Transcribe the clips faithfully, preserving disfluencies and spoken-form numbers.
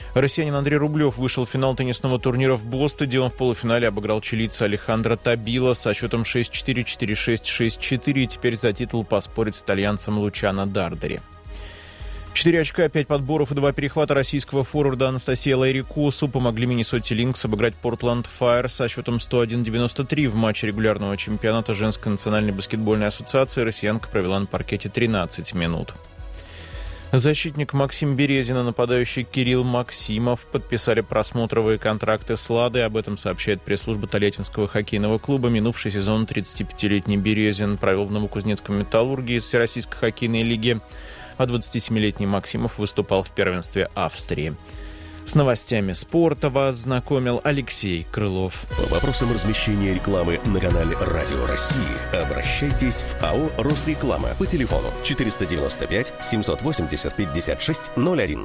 Россиянин Андрей Рублев вышел в финал теннисного турнира в Бостоне. Он в полуфинале обыграл чилийца Алехандро Табила со счетом шесть четыре, четыре шесть, шесть четыре и теперь за титул поспорит с итальянцем Лучано Дардери. Четыре очка, пять подборов и два перехвата российского форварда Анастасии Лайрикосу помогли Миннесоте Линкс обыграть Портленд Файр со счетом сто один девяносто три. В матче регулярного чемпионата женской национальной баскетбольной ассоциации россиянка провела на паркете тринадцать минут. Защитник Максим Березин и нападающий Кирилл Максимов подписали просмотровые контракты с «Ладой». Об этом сообщает пресс-служба Тольяттинского хоккейного клуба. Минувший сезон тридцатипятилетний Березин провел в Новокузнецком «Металлурге» из Всероссийской хоккейной лиги, а двадцатисемилетний Максимов выступал в первенстве Австрии. С новостями спорта вас знакомил Алексей Крылов. По вопросам размещения рекламы на канале «Радио России» обращайтесь в АО «Росреклама» по телефону четыреста девяносто пять семьсот восемьдесят пятьдесят шесть ноль один.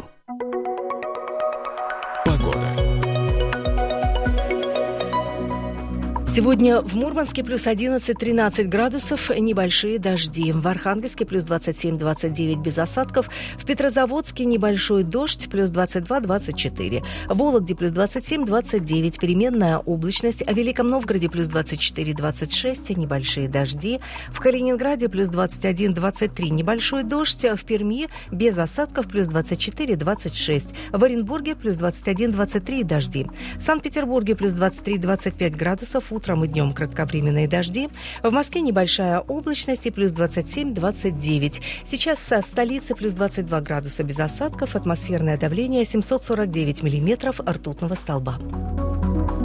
Погода. Сегодня в Мурманске плюс одиннадцать-тринадцать градусов, небольшие дожди. В Архангельске плюс двадцать семь двадцать девять без осадков. В Петрозаводске небольшой дождь, плюс двадцать два двадцать четыре. В Вологде плюс двадцать семь двадцать девять, переменная облачность. В Великом Новгороде плюс двадцать четыре двадцать шесть, небольшие дожди. В Калининграде плюс двадцать один двадцать три, небольшой дождь. В Перми без осадков плюс двадцать четыре двадцать шесть. В Оренбурге плюс двадцать один двадцать три, дожди. В Санкт-Петербурге плюс двадцать три двадцать пять градусов, утром и днем кратковременные дожди. В Москве небольшая облачность и плюс двадцать семь двадцать девять. Сейчас в столице плюс двадцать два градуса без осадков, атмосферное давление семьсот сорок девять миллиметров ртутного столба.